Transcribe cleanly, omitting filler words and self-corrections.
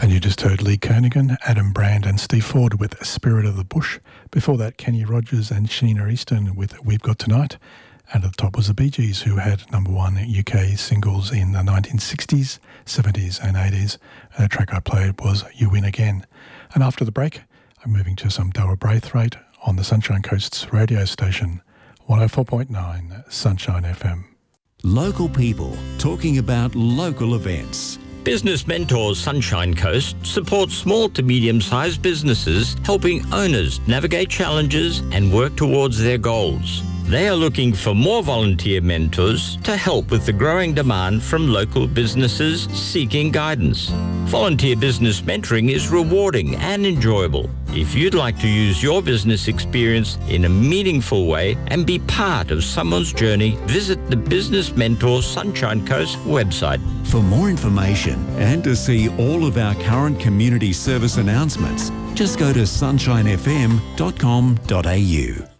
And you just heard Lee Kernaghan, Adam Brand and Steve Ford with Spirit of the Bush. Before that, Kenny Rogers and Sheena Easton with We've Got Tonight. And at the top was the Bee Gees, who had #1 UK singles in the 1960s, 70s and 80s. And the track I played was You Win Again. And after the break, I'm moving to some Dara Braithwaite on the Sunshine Coast's radio station, 104.9 Sunshine FM. Local people talking about local events. Business Mentors Sunshine Coast supports small to medium-sized businesses, helping owners navigate challenges and work towards their goals. They are looking for more volunteer mentors to help with the growing demand from local businesses seeking guidance. Volunteer business mentoring is rewarding and enjoyable. If you'd like to use your business experience in a meaningful way and be part of someone's journey, visit the Business Mentors Sunshine Coast website. For more information and to see all of our current community service announcements, just go to sunshinefm.com.au.